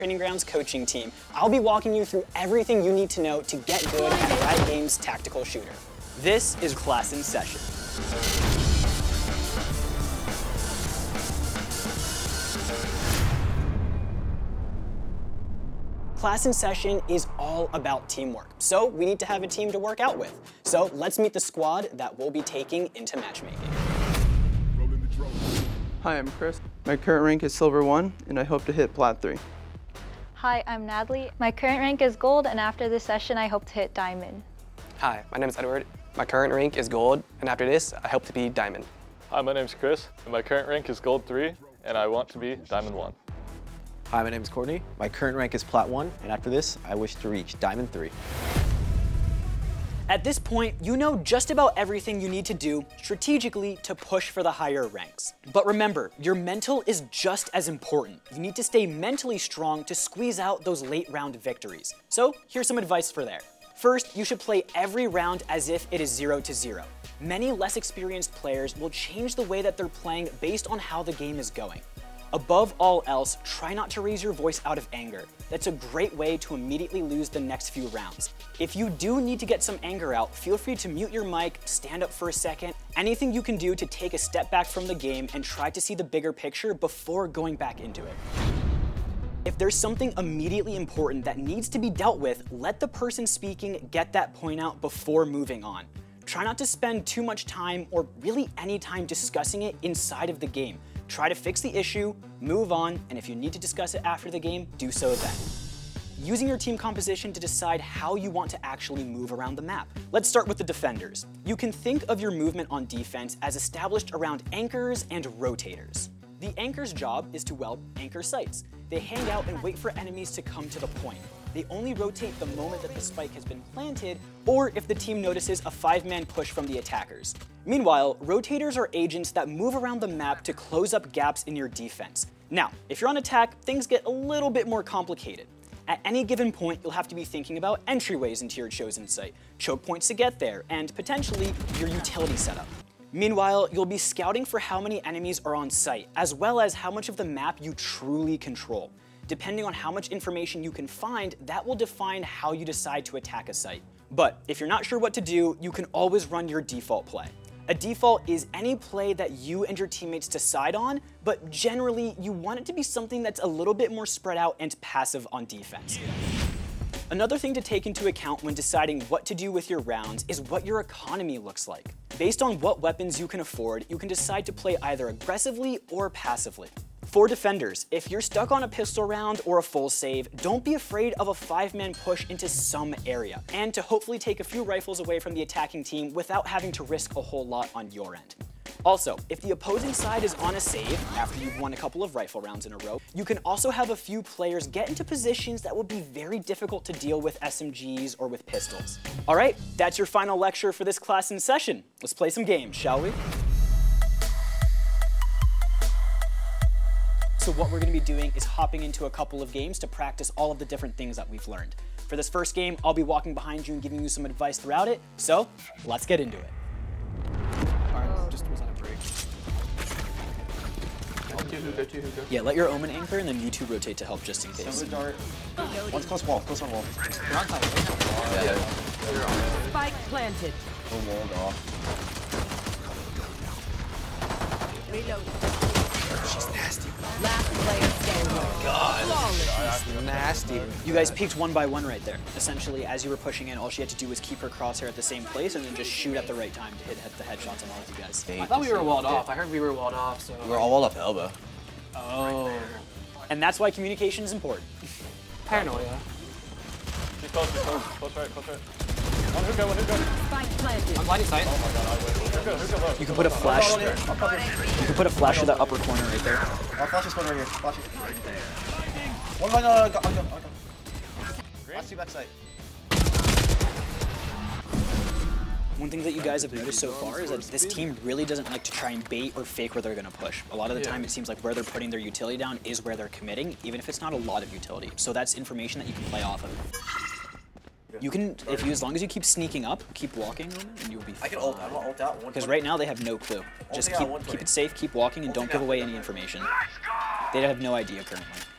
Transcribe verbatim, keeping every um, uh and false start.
Training Grounds coaching team. I'll be walking you through everything you need to know to get good at Riot Games Tactical Shooter. This is Class in Session. Class in Session is all about teamwork, so we need to have a team to work out with. So let's meet the squad that we'll be taking into matchmaking. Hi, I'm Chris. My current rank is Silver one, and I hope to hit Plat three. Hi, I'm Natalie. My current rank is Gold, and after this session, I hope to hit Diamond. Hi, my name is Edward. My current rank is Gold, and after this, I hope to be Diamond. Hi, my name is Chris, and my current rank is Gold three, and I want to be Diamond one. Hi, my name is Courtney. My current rank is Plat one, and after this, I wish to reach Diamond three. At this point, you know just about everything you need to do strategically to push for the higher ranks. But remember, your mental is just as important. You need to stay mentally strong to squeeze out those late round victories. So here's some advice for there. First, you should play every round as if it is zero to zero. Many less experienced players will change the way that they're playing based on how the game is going. Above all else, try not to raise your voice out of anger. That's a great way to immediately lose the next few rounds. If you do need to get some anger out, feel free to mute your mic, stand up for a second, anything you can do to take a step back from the game and try to see the bigger picture before going back into it. If there's something immediately important that needs to be dealt with, let the person speaking get that point out before moving on. Try not to spend too much time or really any time discussing it inside of the game. Try to fix the issue, move on, and if you need to discuss it after the game, do so then. Using your team composition to decide how you want to actually move around the map. Let's start with the defenders. You can think of your movement on defense as established around anchors and rotators. The anchor's job is to, well, anchor sites. They hang out and wait for enemies to come to the point. They only rotate the moment that the spike has been planted, or if the team notices a five-man push from the attackers. Meanwhile, rotators are agents that move around the map to close up gaps in your defense. Now, if you're on attack, things get a little bit more complicated. At any given point, you'll have to be thinking about entryways into your chosen site, choke points to get there, and potentially your utility setup. Meanwhile, you'll be scouting for how many enemies are on site, as well as how much of the map you truly control. Depending on how much information you can find, that will define how you decide to attack a site. But if you're not sure what to do, you can always run your default play. A default is any play that you and your teammates decide on, but generally you want it to be something that's a little bit more spread out and passive on defense. Another thing to take into account when deciding what to do with your rounds is what your economy looks like. Based on what weapons you can afford, you can decide to play either aggressively or passively. For defenders, if you're stuck on a pistol round or a full save, don't be afraid of a five-man push into some area, and to hopefully take a few rifles away from the attacking team without having to risk a whole lot on your end. Also, if the opposing side is on a save, after you've won a couple of rifle rounds in a row, you can also have a few players get into positions that will be very difficult to deal with S M Gs or with pistols. All right, that's your final lecture for this class in session. Let's play some games, shall we? So what we're going to be doing is hopping into a couple of games to practice all of the different things that we've learned. For this first game, I'll be walking behind you and giving you some advice throughout it, so let's get into it. Alright, just was on a break. Yeah, let your Omen anchor and then you two rotate to help just in case. Dart. One's close wall, close on wall. Yeah. Spike planted. Oh, walled off. Reload. She's nasty. Last player standing. Oh my god. That's nasty. You guys peeked one by one right there. Essentially, as you were pushing in, all she had to do was keep her crosshair at the same place and then just shoot at the right time to hit, hit the headshots on all of you guys. I thought we were walled off. I heard we were walled off, so... We're all walled off elbow. Oh. And that's why communication is important. Paranoia. She's close, she's close, close right, close right. One hookah, one hookah. Spike planted. I'm blinding sight. Oh my god, I win. Hookah, hookah low. You can put a flash. You can put a flash to that upper corner right there. I'll flash this one right here. Flash it. One line, uh, got, got, got, got. Last two backside. One thing that you guys have noticed so far is that this team really doesn't like to try and bait or fake where they're going to push. A lot of the time, it seems like where they're putting their utility down is where they're committing, even if it's not a lot of utility. So that's information that you can play off of. You can, if you, as long as you keep sneaking up, keep walking, and you'll be fine. I can ult, I'm gonna ult out. Because right now they have no clue. Just keep, keep it safe, keep walking, and don't give away any information. They have no idea currently.